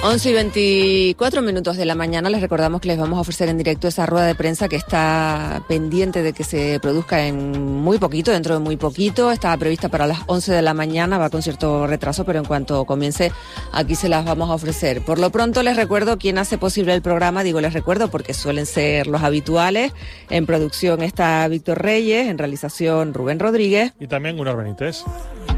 11:24 de la mañana. Les recordamos que les vamos a ofrecer en directo esa rueda de prensa que está pendiente de que se produzca en muy poquito, dentro de muy poquito. Estaba prevista para las 11 de la mañana, va con cierto retraso, pero en cuanto comience aquí se las vamos a ofrecer. Por lo pronto les recuerdo quién hace posible el programa. Digo les recuerdo porque suelen ser los habituales. En producción está Víctor Reyes, en realización Rubén Rodríguez. Y también Gunnar Benítez.